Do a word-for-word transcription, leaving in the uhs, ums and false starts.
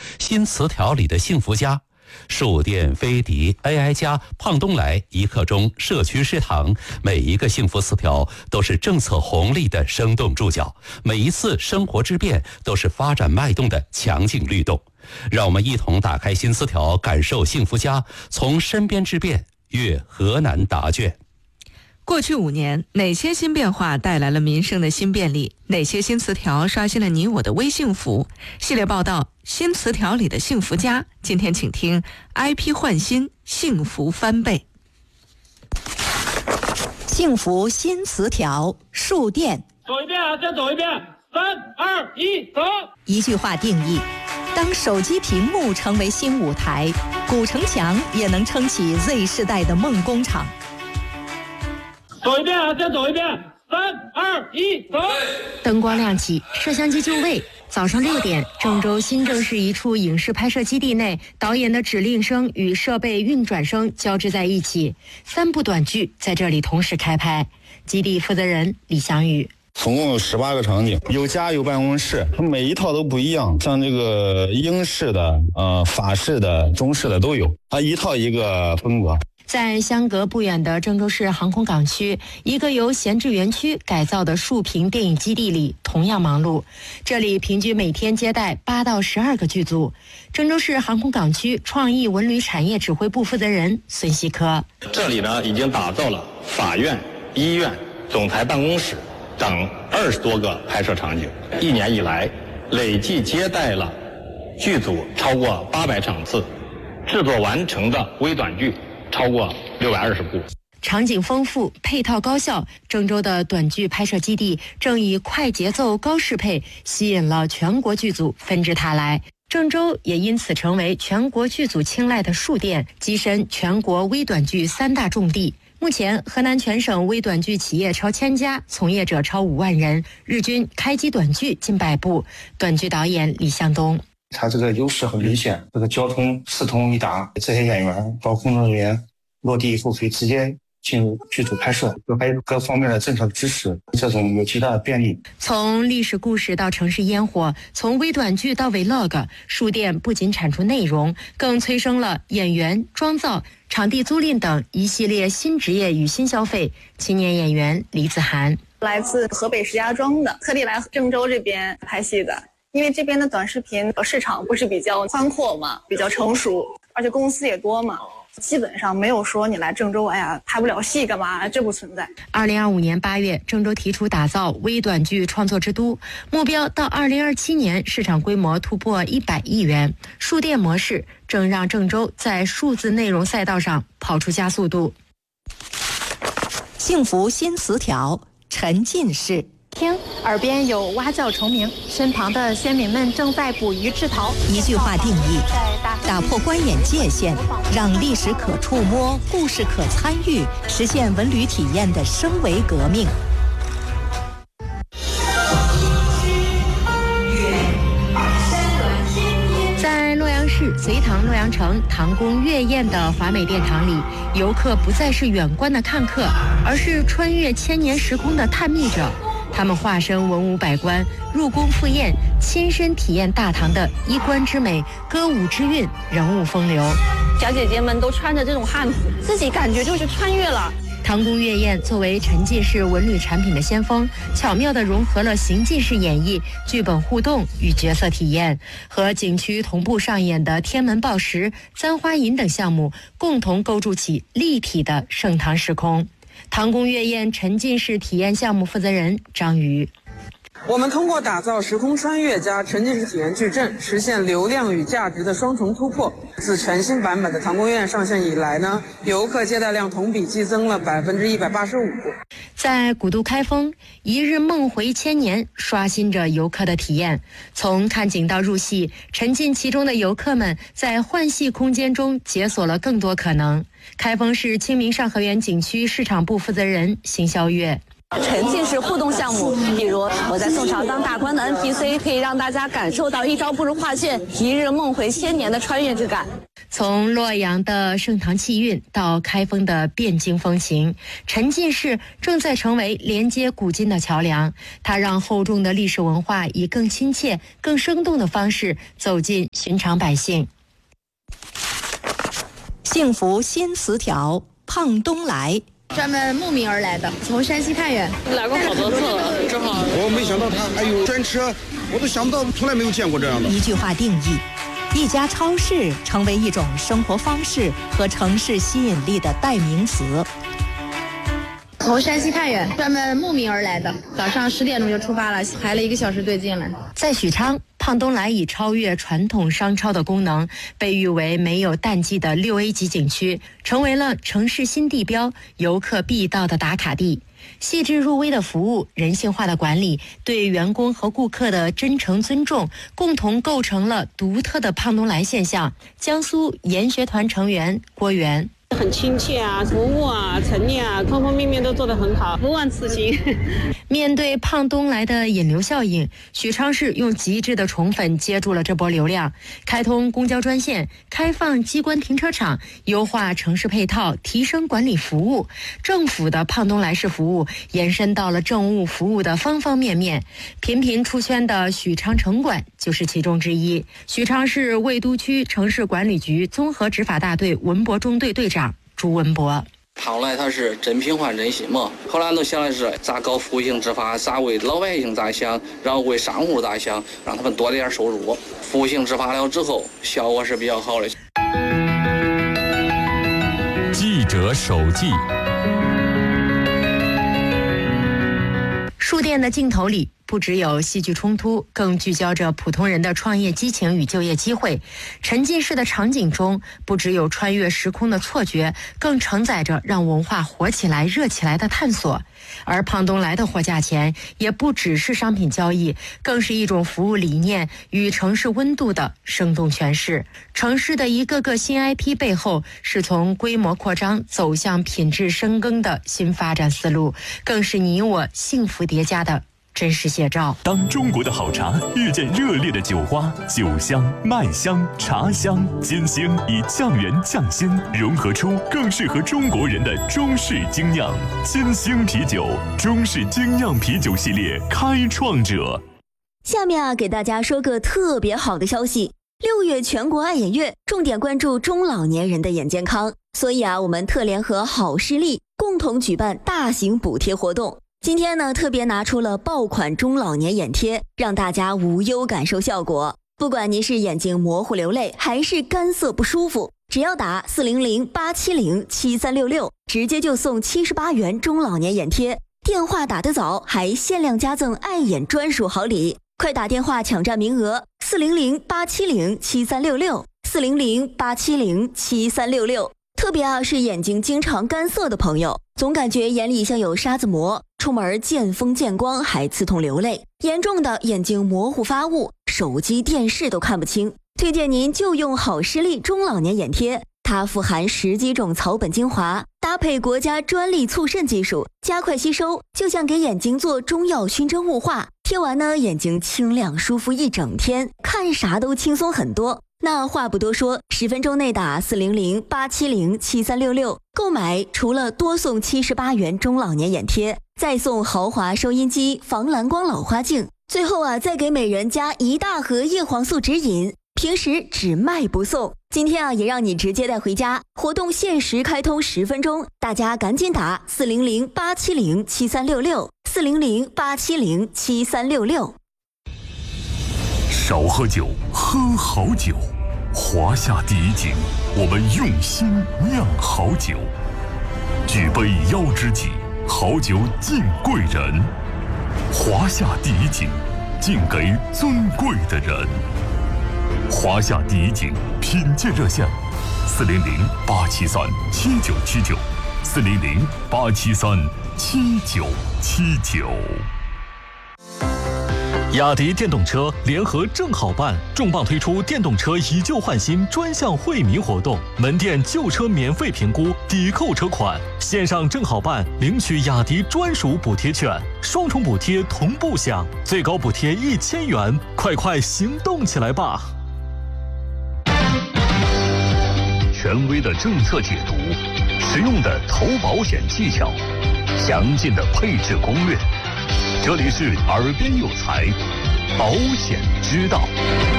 新词条里的幸福家。树店、飞迪、A I 家、胖东来、一刻钟、社区食堂，每一个幸福词条都是政策红利的生动注脚，每一次生活之变都是发展脉动的强劲律动。让我们一同打开新词条，感受幸福家，从身边之变阅河南答卷。 过去五年，哪些新变化带来了民生的新便利？哪些新词条刷新了你我的微幸福？系列报道《新词条里的幸福家》，今天请听 I P 换新，幸福翻倍。 幸福新词条，树店。 走一遍啊，再走一遍，三二一，走。 一句话定义：当手机屏幕成为新舞台，古城墙也能撑起 Z 世代的梦工厂。 走一遍啊，再走一遍，三二一，走。 灯光亮起，摄像机就位。早上六点，郑州新郑市一处影视拍摄基地内，导演的指令声与设备运转声交织在一起，三部短剧在这里同时开拍。基地负责人李翔宇。 总共有十八个场景，有家有办公室，每一套都不一样，像这个英式的、呃法式的、中式的都有，它一套一个风格。 在相隔不远的郑州市航空港区，一个由闲置园区改造的竖屏电影基地里同样忙碌。这里平均每天接待八到十二个剧组。郑州市航空港区创意文旅产业指挥部负责人孙希科： 这里呢已经打造了法院、医院、总裁办公室等二十多个拍摄场景，一年以来累计接待了剧组超过八百场次，制作完成的微短剧超过六百二十部。 场景丰富，配套高效，郑州的短剧拍摄基地正以快节奏、高适配吸引了全国剧组纷至沓来。郑州也因此成为全国剧组青睐的树店，跻身全国微短剧三大重地。目前，河南全省微短剧企业超千家，从业者超五万人，日均开机短剧近百部。短剧导演李向东。 它这个优势很明显，这个交通四通一达，这些演员包括工作人员落地以后可以直接进入剧组拍摄，还有各方面的政策支持，这种有极大的便利。 从历史故事到城市烟火，从微短剧到 Vlog， 树店不仅产出内容，更催生了演员、妆造、场地租赁等一系列新职业与新消费。青年演员李子涵来自河北石家庄的，特地来郑州这边拍戏的。因为这边的短视频市场不是比较宽阔嘛，比较成熟，而且公司也多嘛，基本上没有说你来郑州，哎呀拍不了戏干嘛，这不存在。 二零二五年八月，郑州提出打造微短剧创作之都，目标到二零二七年市场规模突破一百亿元。树店模式正让郑州在数字内容赛道上跑出加速度。 幸福新词条，沉浸式。 听，耳边有蛙叫虫鸣，身旁的先民们正在捕鱼制陶。 一句话定义：打破观演界限，让历史可触摸，故事可参与，实现文旅体验的升维革命。 在洛阳市隋唐洛阳城唐宫月宴的华美殿堂里，游客不再是远观的看客，而是穿越千年时空的探秘者。他们化身文武百官，入宫赴宴，亲身体验大唐的衣冠之美、歌舞之韵、人物风流。 小姐姐们都穿着这种汉服，自己感觉就是穿越了。 唐宫月宴作为沉浸式文旅产品的先锋，巧妙地融合了行进式演绎、剧本互动与角色体验，和景区同步上演的天门报时、簪花引等项目，共同构筑起立体的盛唐时空。唐宫月宴沉浸式体验项目负责人张瑜： 我们通过打造时空穿越加沉浸式体验矩阵，实现流量与价值的双重突破。自全新版本的唐宫月宴上线以来呢，游客接待量同比激增了百分之一百八十五。 在古都开封，一日梦回千年，刷新着游客的体验。从看景到入戏，沉浸其中的游客们在换戏空间中解锁了更多可能。开封市清明上河园景区市场部负责人邢霄月： 沉浸式互动项目，比如我在宋朝当大官的 N P C， 可以让大家感受到一朝不如画卷，一日梦回千年的穿越之感。 从洛阳的盛唐气韵到开封的汴京风情，沉浸式正在成为连接古今的桥梁。它让厚重的历史文化以更亲切、更生动的方式走进寻常百姓。 幸福新词条，胖东来。 专门慕名而来的，从山西太原来过好多次了，正好。 我没想到他还有专车，我都想不到，从来没有见过这样的。 一句话定义，一家超市成为一种生活方式和城市吸引力的代名词。 从山西太原专门慕名而来的，早上十点钟就出发了，排了一个小时队进来。 在许昌，胖东来已超越传统商超的功能，被誉为没有淡季的六 A 级景区，成为了城市新地标，游客必到的打卡地。细致入微的服务，人性化的管理，对员工和顾客的真诚尊重，共同构成了独特的胖东来现象。江苏研学团成员郭源。 很亲切啊，服务啊，陈列啊，方方面面都做得很好，不忘此行。 面对胖东来的引流效应，许昌市用极致的宠粉接住了这波流量，开通公交专线，开放机关停车场，优化城市配套，提升管理服务。政府的胖东来式服务延伸到了政务服务的方方面面，频频出圈的许昌城管就是其中之一。许昌市魏都区城市管理局综合执法大队文博中队队长朱文博。 胖东来他是真品换真心嘛，后来都想的是咋搞服务性执法，咋为老百姓咋想，然后为商户咋想，让他们多点收入。服务性执法了之后，效果是比较好的。 记者手记。 书店的镜头里，不只有戏剧冲突，更聚焦着普通人的创业激情与就业机会。沉浸式的场景中，不只有穿越时空的错觉，更承载着让文化活起来、热起来的探索。而胖东来的货架前，也不只是商品交易，更是一种服务理念与城市温度的生动诠释。城市的一个个新 I P 背后，是从规模扩张走向品质深耕的新发展思路，更是你我幸福叠加的真实写照。 当中国的好茶遇见热烈的酒花，酒香、麦香、茶香、金星以酱园酱鲜融合出更适合中国人的中式精酿。金星啤酒，中式精酿啤酒系列开创者。 下面啊，给大家说个特别好的消息。六月全国爱眼月，重点关注中老年人的眼健康，所以啊，我们特联合好视力共同举办大型补贴活动。今天呢，特别拿出了爆款中老年眼贴，让大家无忧感受效果。不管您是眼睛模糊流泪，还是干涩不舒服，只要打四零零八七零七三六六，直接就送七十八元中老年眼贴。电话打得早，还限量加赠爱眼专属好礼，快打电话抢占名额，四零零八七零七三六六，四零零八七零七三六六。特别啊，是眼睛经常干涩的朋友，总感觉眼里像有沙子膜，出门见风见光还刺痛流泪，严重的眼睛模糊发雾，手机电视都看不清。推荐您就用好视力中老年眼贴，它富含十几种草本精华，搭配国家专利促渗技术，加快吸收，就像给眼睛做中药熏蒸雾化。贴完呢，眼睛清亮舒服一整天，看啥都轻松很多。那话不多说，十分钟内打四零零八七零七三六六，购买除了多送七十八元中老年眼贴，再送豪华收音机、防蓝光老花镜，最后啊，再给每人加一大盒叶黄素指引，平时只卖不送。今天啊，也让你直接带回家，活动限时开通十分钟，大家赶紧打四零零八七零七三六六，四零零八七零七三六六。 少喝酒，喝好酒。华夏第一景，我们用心酿好酒。举杯邀知己，好酒敬贵人。华夏第一景，敬给尊贵的人。华夏第一景品鉴热线：四零零八七三七九七九，四零零八七三七九七九。雅迪电动车联合正好办重磅推出电动车以旧换新专项惠民活动，门店旧车免费评估抵扣车款，线上正好办领取雅迪专属补贴券，双重补贴同步享，最高补贴一千元，快快行动起来吧！权威的政策解读，实用的投保险技巧，详尽的配置攻略。这里是耳边有财，保险之道。